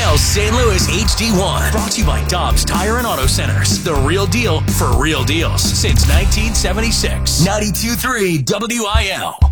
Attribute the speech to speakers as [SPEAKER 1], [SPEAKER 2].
[SPEAKER 1] WIL's St. Louis HD1. Brought to you by Dobbs Tire and Auto Centers. The real deal for real deals since 1976. 92.3 WIL.